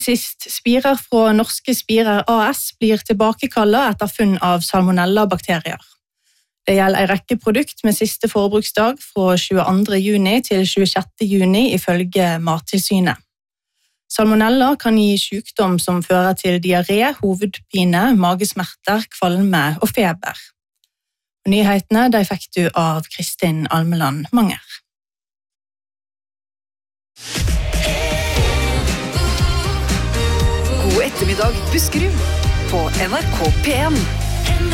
Sist spirer fra Norske Spirer AS blir tilbakekallet etter funn av salmonella-bakterier. Det gjelder en rekke produkt med siste forbruksdag fra 22. juni til 26. juni ifølge Mattilsynet. Salmonella kan gi sykdom som fører til diaré, hovedpine, magesmerter, kvalme og feber. Nyhetene de fikk du av Kristin Almeland Manger. God ettermiddag, Buskerud, på NRK P1.